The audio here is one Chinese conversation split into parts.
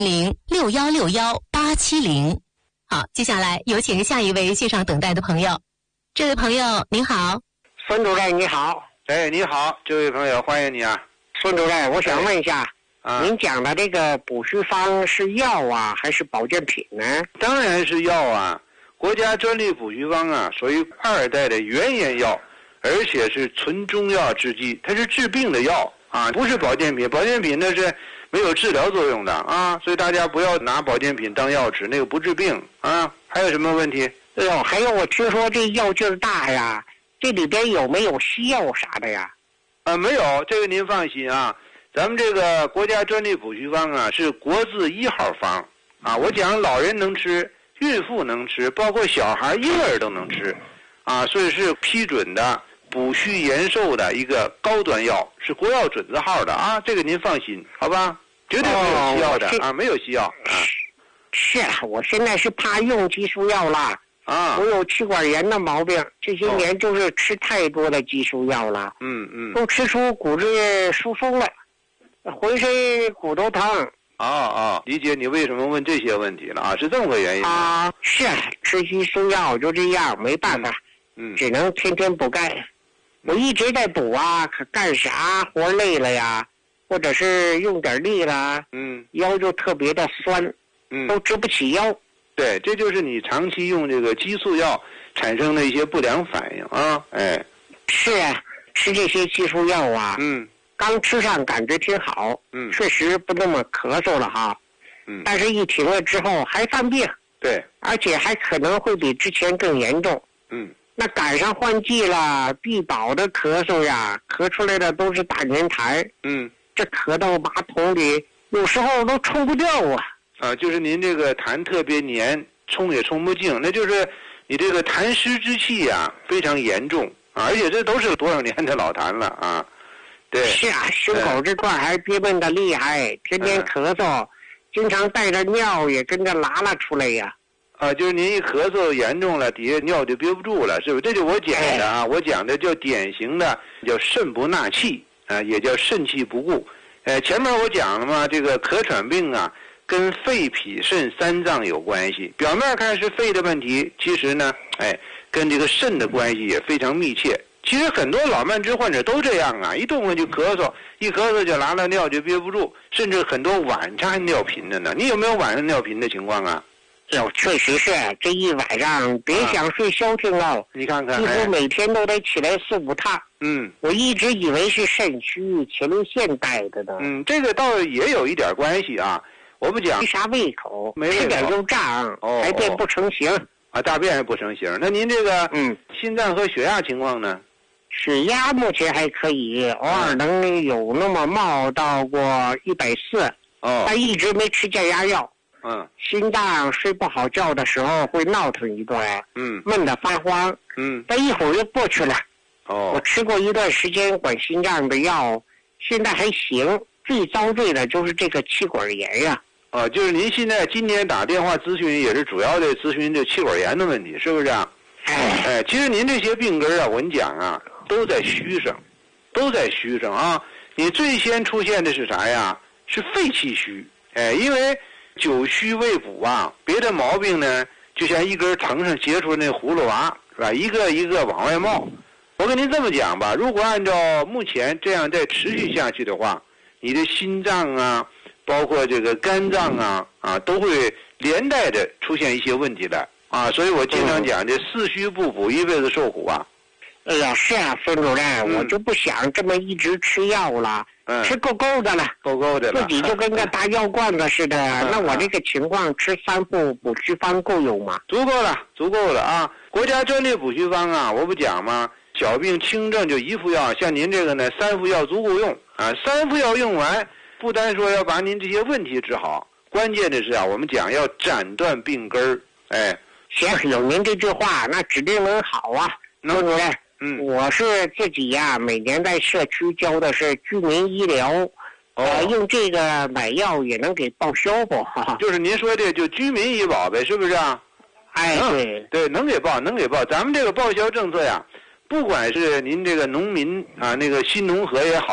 0161618770。好，接下来有请下一位线上等待的朋友。这位朋友您好。 孙主任你好。 哎，你好，这位朋友，欢迎你啊。 孙主任，我想问一下，您讲的这个补虚方是药啊，还是保健品呢？ 当然是药啊，国家专利补虚方啊，属于2代的原研药，而且是纯中药制剂，它是治病的药啊，不是保健品。保健品那是没有治疗作用的啊，所以大家不要拿保健品当药吃，那个不治病啊。还有什么问题？ 哎呦，还有我听说这药劲儿大呀，这里边有没有西药啥的呀？ 没有，这个您放心啊。咱们这个国家专利补虚方啊，是国字1号方啊。我讲老人能吃，孕妇能吃，包括小孩、婴儿都能吃啊，所以是批准的补虚延寿的一个高端药，是国药准字号的啊。这个您放心，好吧？绝对没有西药的啊，没有西药啊。 是啊，我现在是怕用激素药了啊，我有气管炎的毛病，这些年就是吃太多的激素药了，都吃出骨质疏松了，浑身骨头疼。 理解你为什么问这些问题了啊？是这么个原因啊？是吃激素药就这样，没办法，只能天天补钙。我一直在补啊，可干啥活累了呀，或者是用点力了，腰就特别的酸，都直不起腰。 对，这就是你长期用这个激素药产生的一些不良反应啊。哎， 是啊，吃这些激素药啊，刚吃上感觉挺好，确实不那么咳嗽了哈，但是一停了之后还犯病， 对， 而且还可能会比之前更严重，那赶上换季了，必保的咳嗽呀，咳出来的都是大粘痰，这咳到马桶里，有时候都冲不掉啊。 就是您这个痰特别黏，冲也冲不净，那就是你这个痰湿之气呀非常严重啊，而且这都是多少年的老痰了啊。对， 是啊，胸口这块还憋闷的厉害，天天咳嗽，经常带着尿也跟着拉了出来呀。 就是您一咳嗽严重了，底下尿就憋不住了，是不是？这就我讲的啊，我讲的叫典型的叫肾不纳气啊，也叫肾气不固。前面我讲了嘛，这个咳喘病啊，跟肺脾肾3脏有关系。表面看是肺的问题，其实呢，跟这个肾的关系也非常密切。其实很多老慢支患者都这样啊，一动了就咳嗽，一咳嗽就拉了尿就憋不住，甚至很多晚上尿频的呢。你有没有晚上尿频的情况啊？ 确实是，这一晚上别想睡消停了， 你看看， 几乎每天都得起来4、5趟。我一直以为是肾虚前列腺带的呢。 这个倒也有一点关系啊。我们讲没啥胃口， 没胃口， 吃点就胀，还便不成形啊，大便还不成形。那您这个心脏和血压情况呢？ 血压目前还可以，偶尔能有那么冒到过140，但一直没吃降压药。心脏睡不好觉的时候会闹腾一段，闷得发慌，但一会儿又过去了。我吃过一段时间管心脏的药，现在还行。最遭罪的就是这个气管炎呀。 就是您现在今天打电话咨询，也是主要的咨询这气管炎的问题，是不是啊？其实您这些病根啊，我跟你讲啊，都在虚上，啊。你最先出现的是啥呀？是肺气虚，因为久虚未补啊，别的毛病呢，就像一根藤上结出那葫芦娃，是吧？一个一个往外冒。我跟您这么讲吧，如果按照目前这样再持续下去的话，你的心脏啊，包括这个肝脏啊，都会连带着出现一些问题来啊。所以我经常讲，这四虚不补，一辈子受苦啊。 哎呀，是啊，孙主任，我就不想这么一直吃药了，吃够的了，自己就跟个大药罐子似的。那我这个情况吃3副补虚方够用吗？ 足够了啊！国家专利补虚方啊，我不讲吗？小病轻症就1副药，像您这个呢，3副药足够用啊。3副药用完，不单说要把您这些问题治好，关键的是啊，我们讲要斩断病根儿。 行，有您这句话，那指定能好啊，孙主任。我是自己呀，每年在社区交的是居民医疗，用这个买药也能给报销不？ 就是您说的就居民医保呗，是不是啊？对，能给报。咱们这个报销政策呀，不管是您这个农民啊，那个新农合也好，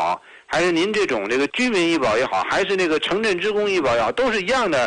还是您这种这个居民医保也好，还是那个城镇职工医保也好，都是一样的。